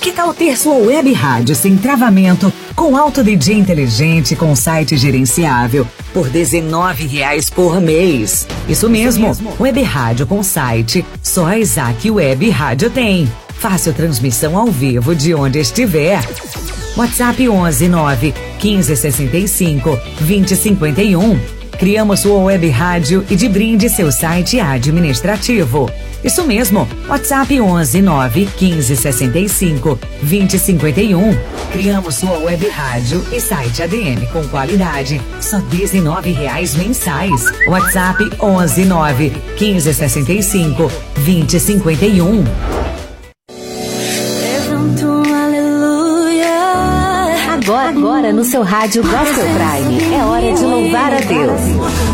Que tal ter sua web rádio sem travamento, com alto DJ inteligente, com site gerenciável, por R$19 por mês? Isso mesmo, web rádio com site, só a Isaac Web Rádio tem. Fácil transmissão ao vivo de onde estiver. WhatsApp 11 9 15 65 20 51. Criamos sua web rádio e de brinde seu site administrativo. Isso mesmo, WhatsApp 11 9 15 65 20 51. Criamos sua web rádio e site ADM com qualidade, só R$19 mensais. WhatsApp 11 9 15 65 20 51. Agora no seu rádio Gospel Prime, é hora de louvar a Deus.